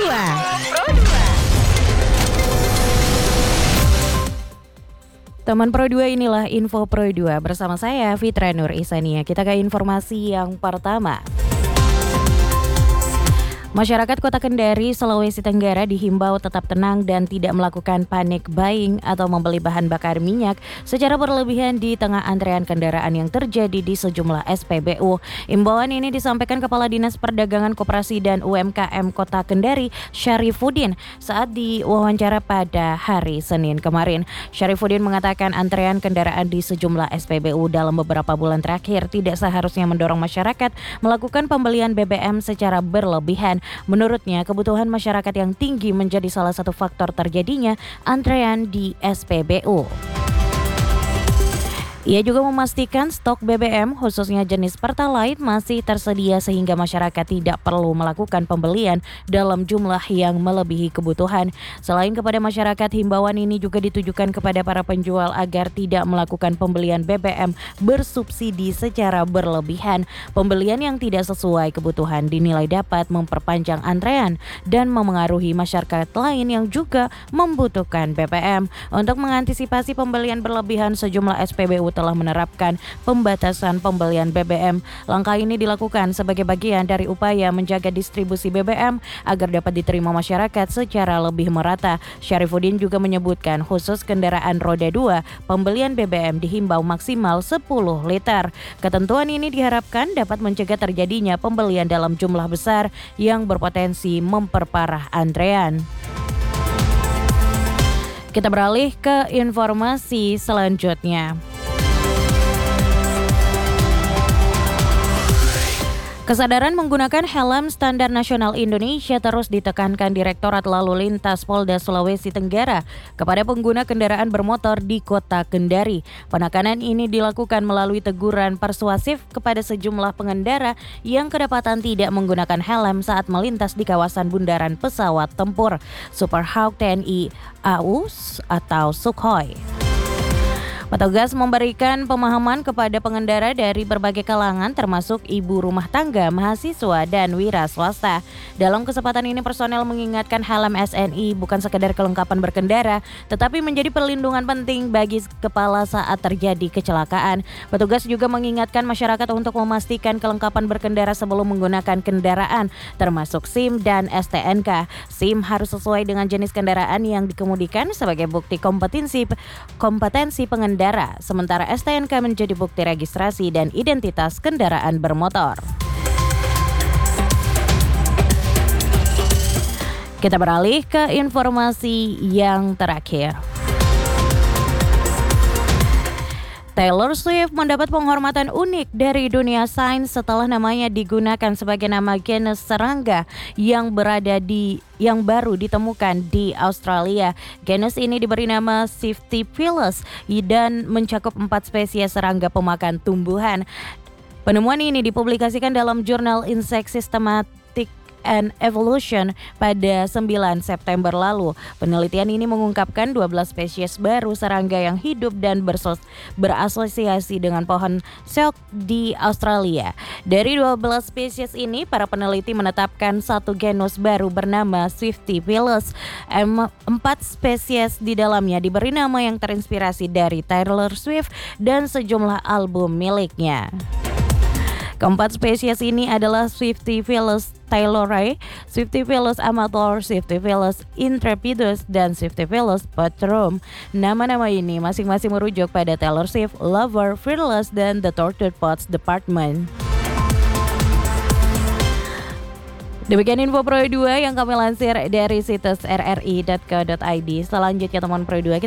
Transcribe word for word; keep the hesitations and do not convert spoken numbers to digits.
dua. Teman Pro dua, inilah info Pro dua bersama saya Fitra Nur Isania. Kita ke informasi yang pertama. Masyarakat Kota Kendari, Sulawesi Tenggara dihimbau tetap tenang dan tidak melakukan panic buying atau membeli bahan bakar minyak secara berlebihan di tengah antrean kendaraan yang terjadi di sejumlah S P B U. Imbauan ini disampaikan Kepala Dinas Perdagangan Koperasi dan U M K M Kota Kendari, Syarifuddin, saat diwawancara pada hari Senin kemarin. Syarifuddin mengatakan antrean kendaraan di sejumlah S P B U dalam beberapa bulan terakhir tidak seharusnya mendorong masyarakat melakukan pembelian B B M secara berlebihan. Menurutnya, kebutuhan masyarakat yang tinggi menjadi salah satu faktor terjadinya antrean di S P B U. Ia juga memastikan stok B B M khususnya jenis Pertalite masih tersedia sehingga masyarakat tidak perlu melakukan pembelian dalam jumlah yang melebihi kebutuhan. Selain kepada masyarakat, himbauan ini juga ditujukan kepada para penjual agar tidak melakukan pembelian B B M bersubsidi secara berlebihan. Pembelian yang tidak sesuai kebutuhan dinilai dapat memperpanjang antrean dan memengaruhi masyarakat lain yang juga membutuhkan B B M. Untuk mengantisipasi pembelian berlebihan, sejumlah S P B U telah menerapkan pembatasan pembelian B B M. Langkah ini dilakukan sebagai bagian dari upaya menjaga distribusi B B M agar dapat diterima masyarakat secara lebih merata. Syarifuddin juga menyebutkan khusus kendaraan roda dua, pembelian B B M dihimbau maksimal sepuluh liter. Ketentuan ini diharapkan dapat mencegah terjadinya pembelian dalam jumlah besar yang berpotensi memperparah antrean. Kita beralih ke informasi selanjutnya. Kesadaran menggunakan helm standar nasional Indonesia terus ditekankan Direktorat Lalu Lintas Polda Sulawesi Tenggara kepada pengguna kendaraan bermotor di Kota Kendari. Penekanan ini dilakukan melalui teguran persuasif kepada sejumlah pengendara yang kedapatan tidak menggunakan helm saat melintas di kawasan bundaran pesawat tempur Super Hawk T N I A U atau Sukhoi. Petugas memberikan pemahaman kepada pengendara dari berbagai kalangan termasuk ibu rumah tangga, mahasiswa, dan wira swasta. Dalam kesempatan ini personel mengingatkan helm S N I bukan sekedar kelengkapan berkendara, tetapi menjadi perlindungan penting bagi kepala saat terjadi kecelakaan. Petugas juga mengingatkan masyarakat untuk memastikan kelengkapan berkendara sebelum menggunakan kendaraan, termasuk SIM dan S T N K. SIM harus sesuai dengan jenis kendaraan yang dikemudikan sebagai bukti kompetensi kompetensi pengendara. Sementara S T N K menjadi bukti registrasi dan identitas kendaraan bermotor. Kita beralih ke informasi yang terakhir. Taylor Swift mendapat penghormatan unik dari dunia sains setelah namanya digunakan sebagai nama genus serangga yang berada di yang baru ditemukan di Australia. Genus ini diberi nama Scyphiphilus dan mencakup empat spesies serangga pemakan tumbuhan. Penemuan ini dipublikasikan dalam jurnal Insect Systematic and Evolution pada sembilan September lalu. Penelitian ini mengungkapkan dua belas spesies baru serangga yang hidup dan bersos- berasosiasi dengan pohon silk di Australia. Dari dua belas spesies ini, para peneliti menetapkan satu genus baru bernama Scyphiphilus. Em- empat spesies di dalamnya diberi nama yang terinspirasi dari Taylor Swift dan sejumlah album miliknya. Keempat spesies ini adalah Scyphiphilus taylori, Scyphiphilus amator, Scyphiphilus intrepidus, dan Scyphiphilus patrum. Nama-nama ini masing-masing merujuk pada Taylor Swift, Lover, Fearless, dan The Tortured Pots Department. Demikian info Pro dua yang kami lansir dari situs r r i dot co dot i d. Selanjutnya teman Pro dua, kita